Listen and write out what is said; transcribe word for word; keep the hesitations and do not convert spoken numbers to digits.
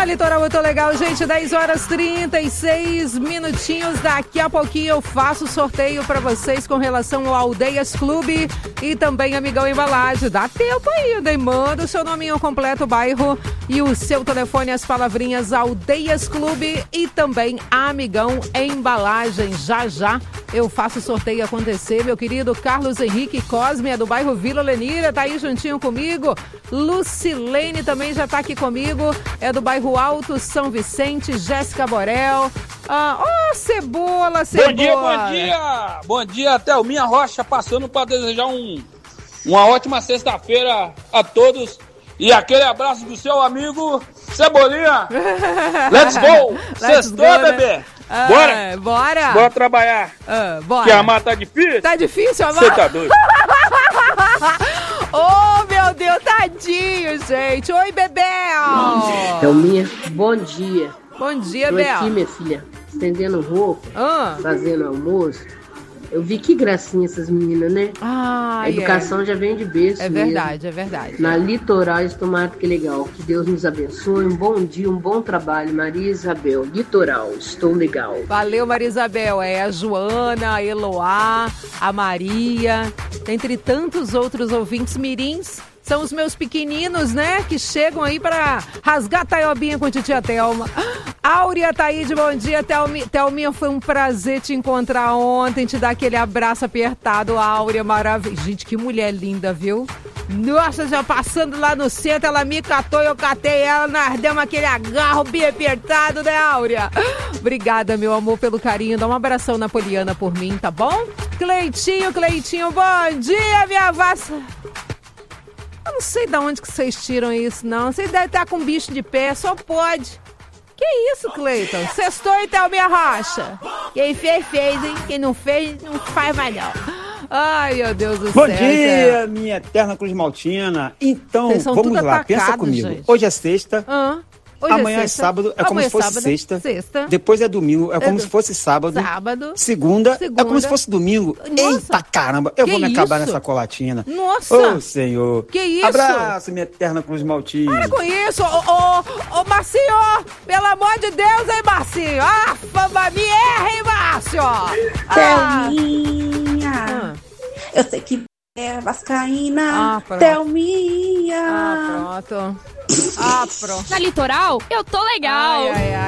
Litoral, eu tô legal, gente. dez horas e trinta e seis minutinhos. Daqui a pouquinho eu faço sorteio pra vocês com relação ao Aldeias Clube e também Amigão Embalagem. Dá tempo ainda, hein? Manda o seu nominho completo, bairro e o seu telefone, as palavrinhas Aldeias Clube e também Amigão Embalagem. Já, já eu faço sorteio acontecer. Meu querido Carlos Henrique Cosme é do bairro Vila Lenira, tá aí juntinho comigo. Lucilene também já tá aqui comigo, é do bairro Alto São Vicente. Jéssica Borel. Ah, oh, Cebola, Cebola. Bom dia, bom dia. Bom dia, Thelminha Rocha, passando para desejar um, uma ótima sexta-feira a todos. E aquele abraço do seu amigo Cebolinha. Let's go. Let's Sextou, go, né? bebê. Ah, bora. Bora. Bora trabalhar. Ah, bora. Que amar tá difícil. Tá difícil, amar? Você tá doido. Oh, meu Deus, tadinho, gente. Oi, Bebel. Thelminha, bom dia. Bom dia, Tô Bel. aqui, minha filha, estendendo roupa, Ah. fazendo almoço. Eu vi que gracinha essas meninas, né? Ah, A educação já vem de berço é mesmo. verdade, é verdade. Na Litoral, Estomate, que legal. Que Deus nos abençoe. Um bom dia, um bom trabalho. Maria Isabel, Litoral, estou legal. Valeu, Maria Isabel. É a Joana, a Eloá, a Maria, entre tantos outros ouvintes mirins. São os meus pequeninos, né? Que chegam aí para rasgar a taiobinha com a titia Thelma. Áurea Taíde, bom dia, Thelmi, Thelminha. Foi um prazer te encontrar ontem, te dar aquele abraço apertado. Áurea, maravilhosa. Gente, que mulher linda, viu? Nossa, já passando lá no centro, ela me catou e eu catei ela. Nós demos aquele agarro bem apertado, né, Áurea? Obrigada, meu amor, pelo carinho. Dá um abração na Poliana por mim, tá bom? Cleitinho, Cleitinho, bom dia, minha vassa. Eu não sei de onde que vocês tiram isso, não. Vocês devem estar com bicho de pé, só pode. Que isso, Cleiton? Sextou e Thelminha Rocha. Quem fez, fez, hein? Quem não fez, não faz mais não. Ai, meu Deus do Bom céu. dia, minha eterna Cruz Maltina. Então, Vocês são vamos tudo lá, atacados, pensa comigo. gente. Hoje é sexta. Ah, hoje Amanhã é, sexta. sábado, é como Amanhã se fosse sábado, sexta. Sexta. Depois é domingo, é como do- se fosse sábado. Sábado. Segunda, Segunda. é como se fosse domingo. Nossa. Eita caramba, eu Que vou me acabar isso? nessa colatina. Nossa. Ô, Senhor. Que isso? Abraço, minha eterna Cruz Maltina. Para com isso, ô, ô, ô, Marcinho! Pelo amor de Deus, hein, Marcinho? Ah, fama, me erra, hein, Márcio? Ah. Thelminha, Ah. eu sei que é vascaína. Ah, pronto. Thelminha. Ah, pronto. Ah, pronto. Na Litoral, eu tô legal. Ai, ai, ai.